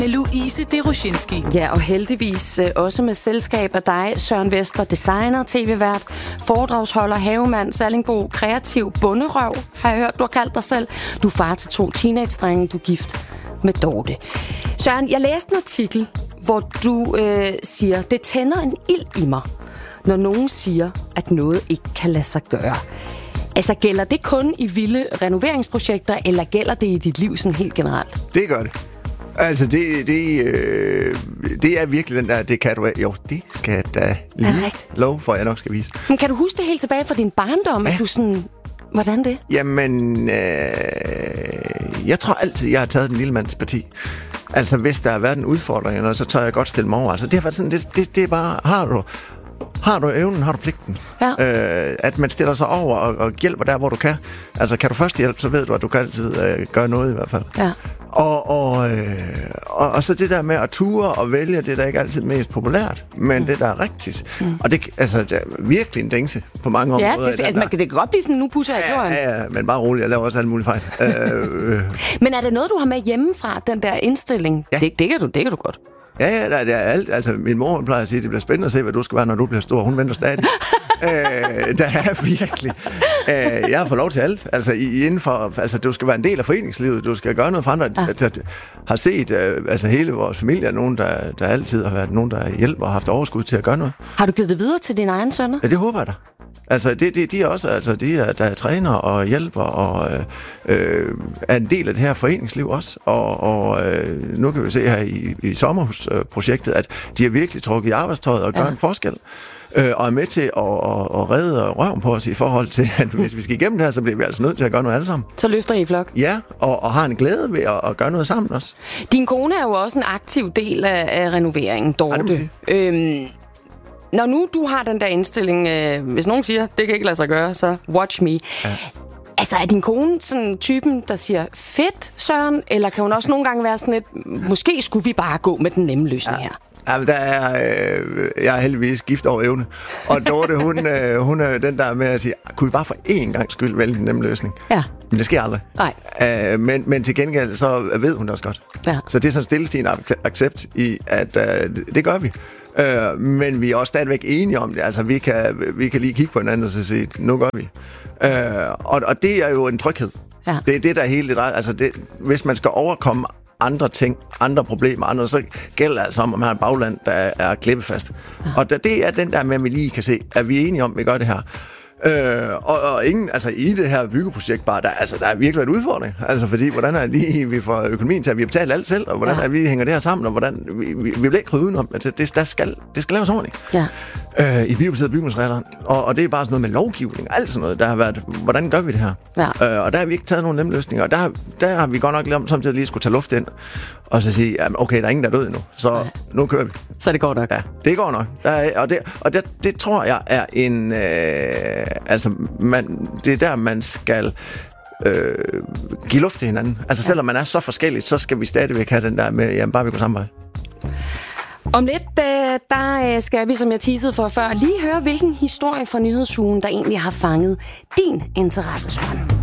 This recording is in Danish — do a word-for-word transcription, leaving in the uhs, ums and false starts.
med Louise Deroshinski. Ja, og heldigvis øh, også med selskab af dig, Søren Vester, designer, tv-vært, foredragsholder, havemand, Sallingbo, kreativ bonderøv, har jeg hørt, du har kaldt dig selv. Du er far til to teenage-drenge, du er gift med Dorte. Søren, jeg læste en artikel, hvor du øh, siger, det tænder en ild i mig, når nogen siger, at noget ikke kan lade sig gøre. Altså, gælder det kun i vilde renoveringsprojekter, eller gælder det i dit liv sådan helt generelt? Det gør det. Altså, det, det, øh, det er virkelig den der, det kan du... Jo, det skal jeg da lige lov for, jeg nok skal vise. Men kan du huske det helt tilbage fra din barndom, ja. At du sådan... Hvordan det? Jamen, øh, jeg tror altid, jeg har taget den lille mands parti. Altså, hvis der har været en udfordring, så tør jeg godt stille mig over. Altså, det har været sådan, det, det, det er bare, har du... Har du evnen, har du pligten. Ja. Øh, at man stiller sig over og, og hjælper der, hvor du kan. Altså, kan du først hjælpe, så ved du, at du kan altid øh, gøre noget i hvert fald. Ja. Og, og, øh, og, og så det der med at ture og vælge, det er da ikke altid mest populært, men mm. det der er rigtigt. Mm. Og det, altså, det er virkelig en dingse på mange ja, områder. Det, altså, man, det kan godt blive sådan, nu pusser jeg ja, ja, ja, men bare roligt, jeg laver også alle mulige fejl. øh, men er det noget, du har med hjemmefra, den der indstilling? Ja. Det, det, kan du, det kan du godt. Ja, ja, der, der er alt. Altså, min mor plejer at sige, at det bliver spændende at se, hvad du skal være, når du bliver stor. Hun venter stadig. øh, der er virkelig. Øh, jeg har fået lov til alt. Altså, i, inden for, altså, du skal være en del af foreningslivet. Du skal gøre noget for andre. Ja. Altså, har set øh, altså, hele vores familie er nogen, der, der altid har været nogen, der hjælper og haft overskud til at gøre noget. Har du givet det videre til dine egne sønner? Ja, det håber jeg da. Altså, det, det, de er også, altså, de er, der er træner og hjælper og øh, er en del af det her foreningsliv også. Og, og øh, nu kan vi se her i, i sommerhusprojektet, at de har virkelig trukket i arbejdstøjet og gør ja. en forskel. Øh, og er med til at, at, at redde røven på os i forhold til, at hvis vi skal igennem det her, så bliver vi altså nødt til at gøre noget alle sammen. Så løfter I flok? Ja, og, og har en glæde ved at, at gøre noget sammen også. Din kone er jo også en aktiv del af, af renoveringen, Dorte. Øhm, når nu du har den der indstilling, øh, hvis nogen siger, det kan ikke lade sig gøre, så watch me. Ja. Altså, er din kone sådan typen, der siger, fedt, Søren? Eller kan hun også nogle gange være sådan lidt, måske skulle vi bare gå med den nemme løsning ja. her? Ja, men der er, øh, jeg er heldigvis gift over evne. Og Dorte, hun, øh, hun er den der med at sige, kunne vi bare for én gang skyld vælge den nemme løsning? Ja. Men det sker aldrig. Nej. Øh, men, men til gengæld, så ved hun også godt. Ja. Så det er sådan stillestigende accept i, at øh, det gør vi. Øh, men vi er også stadigvæk enige om det. Altså, vi kan, vi kan lige kigge på hinanden og så sige, nu gør vi. Øh, og, og det er jo en tryghed. Ja. Det er det, der er hele det drejer. Altså, det, hvis man skal overkomme andre ting, andre problemer, andre, så gælder det altså om, at man har et bagland, der er klippefast. Ja. Og det er den der med, at vi lige kan se, at vi er enige om, at vi gør det her. Øh, og, og ingen, altså i det her byggeprojekt bare, der, altså, der er virkelig en udfordring. Altså fordi, hvordan er lige, vi får økonomien til, at vi har betalt alt selv, og hvordan ja. er vi hænger det her sammen, og hvordan, vi, vi, vi bliver ikke kryde udenom. Altså, det, der skal, det skal laves ordentligt. Ja. Øh, I biobaserede bygningsregler. Og, og det er bare sådan noget med lovgivning, alt sådan noget, der har været, hvordan gør vi det her? Ja. Øh, og der har vi ikke taget nogen nemme løsninger, og der, der har vi godt nok lavet, samtidig lige skulle tage luft ind, og så sige, jamen, okay, der er ingen, der er død endnu, så ja. nu kører vi. Så det går nok. Ja, det går nok. Der er, og det, og det, det tror jeg er en, øh, altså, man, det er der, man skal øh, give luft til hinanden. Altså, ja. selvom man er så forskelligt, så skal vi stadigvæk have den der med, jamen, bare vi går samme vej. Om lidt, øh, der skal vi, som jeg teasede for før, lige høre, hvilken historie fra nyhedsugen, der egentlig har fanget din interesse, Søren.